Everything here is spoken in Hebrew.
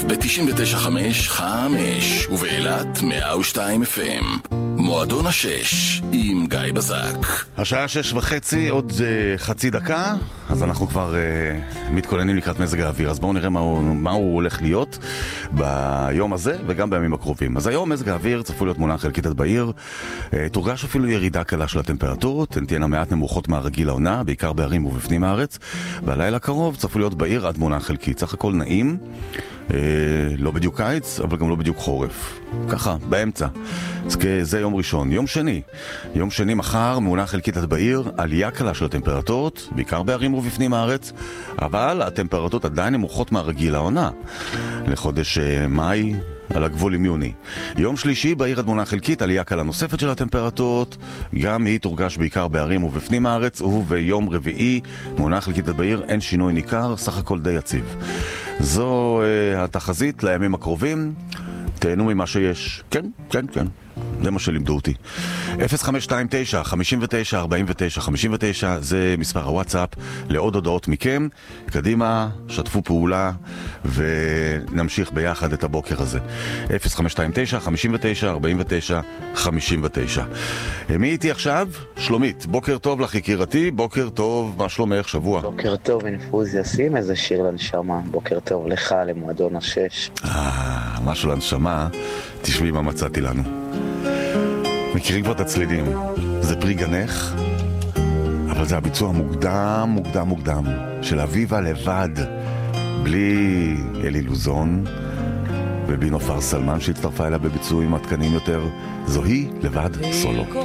ב-99.5 ובאילת 102 FM. מועדון השש עם גיא בזק. השעה 6:30, עוד חצי דקה, אז אנחנו כבר מתכוננים לקראת מזג האוויר. אז בואו נראה מה הוא הולך להיות ביום הזה וגם בימים הקרובים. אז היום מזג האוויר צפוי להיות תמונה חלקית עד בעיר, תורגש אפילו ירידה קלה של הטמפרטורות, הן תהיינה מעט נמוכות מהרגיל העונה, בעיקר בערים ובפנים הארץ. בלילה קרוב צפוי להיות בעיר עד תמונה חלקית, סך הכל נעים, לא בדיוק קיץ, אבל גם לא בדיוק חורף, ככה, באמצע. אז זה יום ראשון. יום שני מחר, מעונה חלקית עד בעיר, עלייה קלה של הטמפרטורות, בעיקר בערים ובפנים הארץ, אבל הטמפרטורות עדיין נמוכות מהרגיל העונה, לחודש מאי, על הגבול עם יוני. יום שלישי בעיר עד מעונה חלקית, עלייה קלה נוספת של הטמפרטורות, גם היא תורגש בעיקר בערים ובפנים הארץ, וביום רביעי, מעונה חלקית עד בעיר, אין שינוי ניכר, סך הכל די יציב. זו התחזית לימים הקרובים, תהנו ממה שיש. כן. זה מה שלימדו אותי. 0529 59 49 59 זה מספר הוואטסאפ לעוד הודעות מכם. קדימה, שתפו פעולה ונמשיך ביחד את הבוקר הזה. 0529 59 49 59. מי איתי עכשיו? שלומית. בוקר טוב לך יקירתי, בוקר טוב, מה שלומך? שבוע? בוקר טוב, אינפוזיה, שים איזה שיר לנשמה. בוקר טוב לך, למועדון השש. משהו לנשמה, תשמעי מה מצאתי לנו. מכירים כבר את הצלילים, זה פרי גנך, אבל זה הביצוע מוקדם של אביבה לבד, בלי אלי לוזון ובלי נופר סלמן שהצטרפה אליה בביצועים עדכניים יותר. זוהי לבד סולו.